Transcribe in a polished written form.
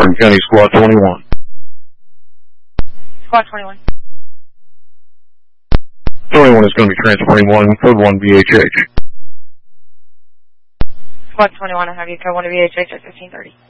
Morgan County, Squad 21. Squad 21. 21 is going to be transporting code 1 VHH. Squad 21, I have you code 1 VHH at 1530.